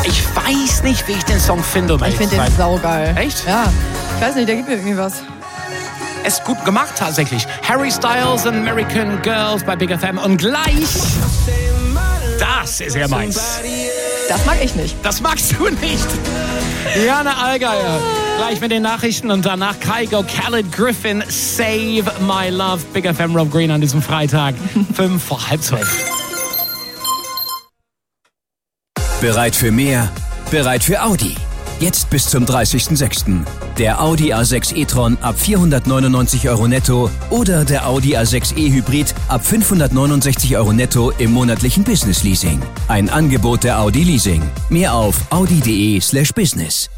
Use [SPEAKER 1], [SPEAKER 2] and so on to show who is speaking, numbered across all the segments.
[SPEAKER 1] Ich weiß nicht, wie ich den Song finde.
[SPEAKER 2] Ich finde den saugeil.
[SPEAKER 1] Echt?
[SPEAKER 2] Ja. Ich weiß nicht, der gibt mir irgendwie was.
[SPEAKER 1] Es ist gut gemacht tatsächlich. Harry Styles, American Girls bei Big FM. Und gleich, das ist ja meins.
[SPEAKER 2] Das mag ich nicht.
[SPEAKER 1] Das magst du nicht. Jana Allgeier. Gleich mit den Nachrichten und danach Kygo, Khaled Griffin, Save My Love. Big FM, Rob Green an diesem Freitag. 11:55.
[SPEAKER 3] Bereit für mehr? Bereit für Audi. Jetzt bis zum 30.06. Der Audi A6 e-tron ab 499 € netto oder der Audi A6 e-Hybrid ab 569 € netto im monatlichen Business-Leasing. Ein Angebot der Audi Leasing. Mehr auf audi.de/business.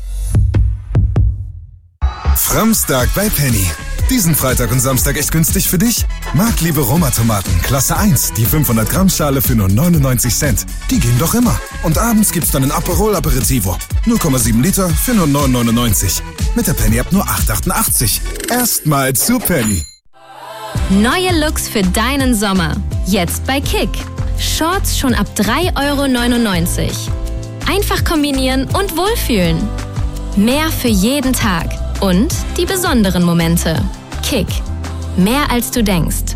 [SPEAKER 4] Framstag bei Penny. Diesen Freitag und Samstag echt günstig für dich? Marktliebe Roma-Tomaten, Klasse 1, die 500 Gramm Schale für nur 99 Cent. Die gehen doch immer. Und abends gibt's dann ein Aperol Aperitivo. 0,7 Liter für nur 9,99. Mit der Penny ab nur 8,88. Erstmal zu Penny.
[SPEAKER 5] Neue Looks für deinen Sommer. Jetzt bei Kick. Shorts schon ab 3,99 €. Einfach kombinieren und wohlfühlen. Mehr für jeden Tag. Und die besonderen Momente. Kick. Mehr als du denkst.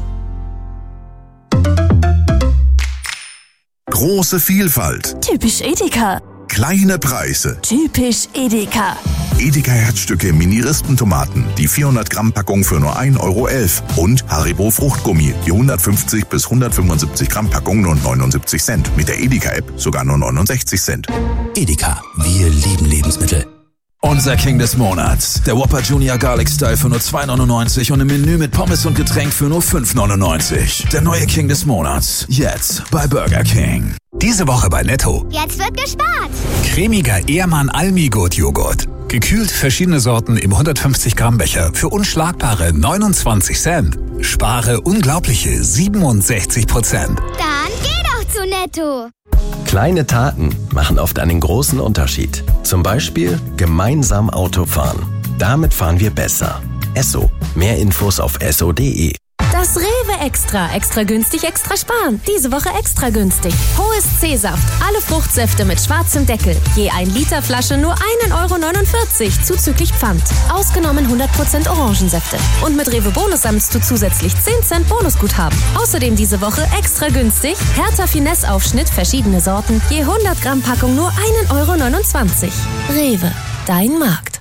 [SPEAKER 6] Große Vielfalt.
[SPEAKER 7] Typisch Edeka.
[SPEAKER 6] Kleine Preise.
[SPEAKER 7] Typisch Edeka.
[SPEAKER 6] Edeka Herzstücke Mini-Rispentomaten, die 400 Gramm Packung für nur 1,11 € und Haribo Fruchtgummi, die 150 bis 175 Gramm Packung nur 79 Cent. Mit der Edeka-App sogar nur 69 Cent.
[SPEAKER 8] Edeka, wir lieben Lebensmittel. Unser King des Monats. Der Whopper Junior Garlic Style für nur 2,99 € und im Menü mit Pommes und Getränk für nur 5,99 €. Der neue King des Monats. Jetzt bei Burger King.
[SPEAKER 9] Diese Woche bei Netto.
[SPEAKER 10] Jetzt wird gespart.
[SPEAKER 9] Cremiger Ehrmann Almi-Gut Joghurt. Gekühlt verschiedene Sorten im 150 Gramm Becher für unschlagbare 29 Cent. Spare unglaubliche 67%.
[SPEAKER 10] Dann geh doch zu Netto.
[SPEAKER 11] Kleine Taten machen oft einen großen Unterschied. Zum Beispiel gemeinsam Auto fahren. Damit fahren wir besser. Esso. Mehr Infos auf esso.de.
[SPEAKER 5] Das Rewe Extra. Extra günstig, extra sparen. Diese Woche extra günstig. Hohes C-Saft. Alle Fruchtsäfte mit schwarzem Deckel. Je 1 Liter Flasche nur 1,49 € zuzüglich Pfand. Ausgenommen 100% Orangensäfte. Und mit Rewe Bonus sammelst du zusätzlich 10 Cent Bonusguthaben. Außerdem diese Woche extra günstig. Hertha Finesse Aufschnitt, verschiedene Sorten. Je 100 Gramm Packung nur 1,29 €. Rewe. Dein Markt.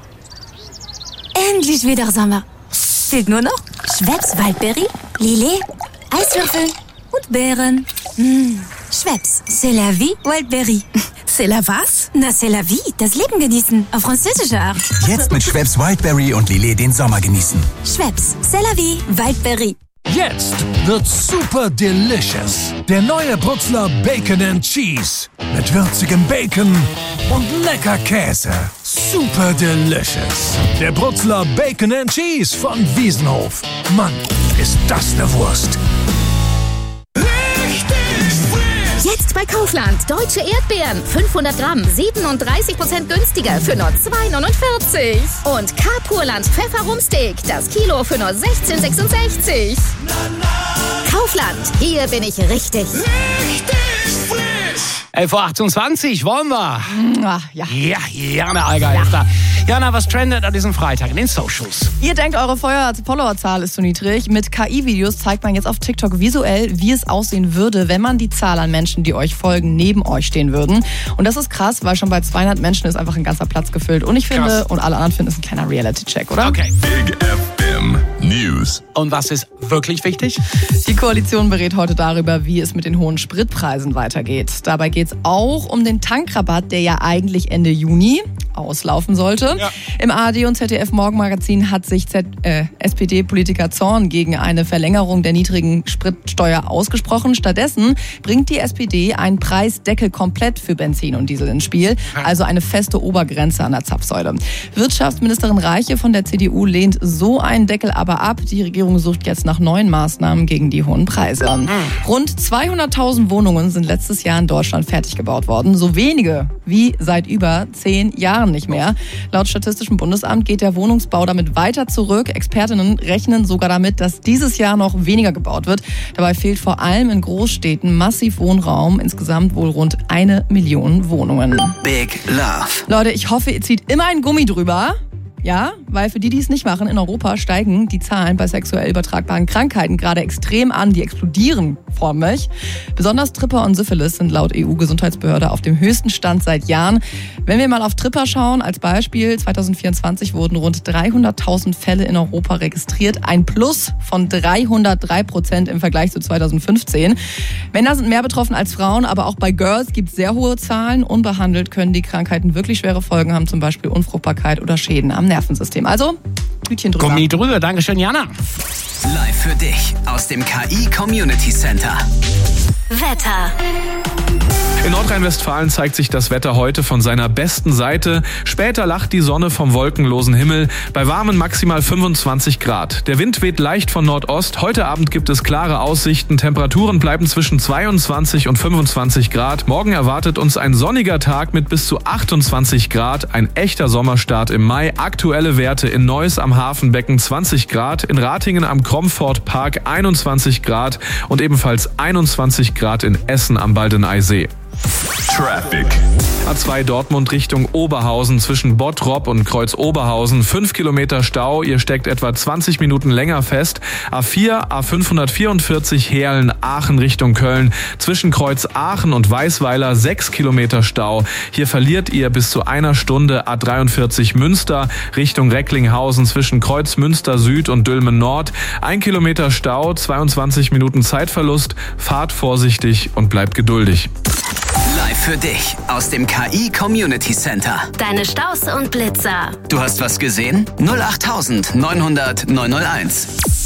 [SPEAKER 7] Endlich wieder Sommer. Fehlt nur noch Schweppes Waldbeere, Lillet, Eiswürfel und Beeren. Schweppes, c'est la vie, Waldbeere.
[SPEAKER 12] C'est la was?
[SPEAKER 7] Na, c'est la vie, das Leben genießen, auf französische Art.
[SPEAKER 9] Jetzt mit Schweppes Wildberry und Lillet den Sommer genießen.
[SPEAKER 7] Schweppes, c'est la vie, Waldbeere.
[SPEAKER 13] Jetzt wird super delicious. Der neue Brutzler Bacon and Cheese. Mit würzigem Bacon und lecker Käse. Super delicious. Der Brutzler Bacon and Cheese von Wiesenhof. Mann, ist das eine Wurst.
[SPEAKER 14] Jetzt bei Kaufland. Deutsche Erdbeeren. 500 Gramm. 37% günstiger für nur 2,49 €. Und Carpurland Pfefferrumsteak. Das Kilo für nur 16,66 €. Kaufland. Hier bin ich richtig.
[SPEAKER 1] Richtig frisch. 11:28 wollen wir.
[SPEAKER 2] Ach, ja.
[SPEAKER 1] Ja, Jana Allgeier ist da. Jana, was trendet an diesem Freitag in den Socials?
[SPEAKER 2] Ihr denkt, eure Followerzahl ist zu niedrig. Mit KI-Videos zeigt man jetzt auf TikTok visuell, wie es aussehen würde, wenn man die Zahl an Menschen, die euch folgen, neben euch stehen würden. Und das ist krass, weil schon bei 200 Menschen ist einfach ein ganzer Platz gefüllt. Und ich finde, und alle anderen finden, es ist ein kleiner Reality-Check, oder?
[SPEAKER 1] Okay.
[SPEAKER 6] Big FM News.
[SPEAKER 1] Und was ist wirklich wichtig?
[SPEAKER 2] Die Koalition berät heute darüber, wie es mit den hohen Spritpreisen weitergeht. Dabei geht es auch um den Tankrabatt, der ja eigentlich Ende Juni auslaufen sollte. Ja. Im ARD und ZDF Morgenmagazin hat sich SPD-Politiker Zorn gegen eine Verlängerung der niedrigen Spritsteuer ausgesprochen. Stattdessen bringt die SPD einen Preisdeckel komplett für Benzin und Diesel ins Spiel, also eine feste Obergrenze an der Zapfsäule. Wirtschaftsministerin Reiche von der CDU lehnt so einen Deckel aber ab. Die Regierung sucht jetzt nach neuen Maßnahmen gegen die hohen Preise. Rund 200.000 Wohnungen sind letztes Jahr in Deutschland fertig gebaut worden. So wenige wie seit über 10 Jahren Jahren nicht mehr. Laut Statistischem Bundesamt geht der Wohnungsbau damit weiter zurück. Expertinnen rechnen sogar damit, dass dieses Jahr noch weniger gebaut wird. Dabei fehlt vor allem in Großstädten massiv Wohnraum. Insgesamt wohl rund 1 Million Wohnungen.
[SPEAKER 3] Big Love.
[SPEAKER 2] Leute, ich hoffe, ihr zieht immer ein Gummi drüber. Ja, weil für die es nicht machen, in Europa steigen die Zahlen bei sexuell übertragbaren Krankheiten gerade extrem an. Die explodieren förmlich. Besonders Tripper und Syphilis sind laut EU-Gesundheitsbehörde auf dem höchsten Stand seit Jahren. Wenn wir mal auf Tripper schauen, als Beispiel, 2024 wurden rund 300.000 Fälle in Europa registriert. Ein Plus von 303% im Vergleich zu 2015. Männer sind mehr betroffen als Frauen, aber auch bei Girls gibt es sehr hohe Zahlen. Unbehandelt können die Krankheiten wirklich schwere Folgen haben, zum Beispiel Unfruchtbarkeit oder Schäden am Nervensystem. Also, Tütchen drüber.
[SPEAKER 1] Gummi drüber. Dankeschön, Jana.
[SPEAKER 3] Live für dich aus dem KI Community Center.
[SPEAKER 7] Wetter.
[SPEAKER 12] In Nordrhein-Westfalen zeigt sich das Wetter heute von seiner besten Seite. Später lacht die Sonne vom wolkenlosen Himmel bei warmen maximal 25 Grad. Der Wind weht leicht von Nordost. Heute Abend gibt es klare Aussichten. Temperaturen bleiben zwischen 22 und 25 Grad. Morgen erwartet uns ein sonniger Tag mit bis zu 28 Grad. Ein echter Sommerstart im Mai. Aktuelle Werte in Neuss am Hafenbecken 20 Grad. In Ratingen am Kromford Park 21 Grad. Und ebenfalls 21 Grad in Essen am Baldeneysee.
[SPEAKER 6] Traffic.
[SPEAKER 12] A2 Dortmund Richtung Oberhausen zwischen Bottrop und Kreuz-Oberhausen. 5 Kilometer Stau, ihr steckt etwa 20 Minuten länger fest. A4, A544 Heerlen-Aachen Richtung Köln. Zwischen Kreuz Aachen und Weißweiler 6 Kilometer Stau. Hier verliert ihr bis zu 1 Stunde. A43 Münster Richtung Recklinghausen zwischen Kreuz Münster Süd und Dülmen Nord. 1 Kilometer Stau, 22 Minuten Zeitverlust. Fahrt vorsichtig und bleibt geduldig.
[SPEAKER 3] Live für dich aus dem KI Community Center.
[SPEAKER 7] Deine Staus und Blitzer.
[SPEAKER 3] Du hast was gesehen? 08900 901.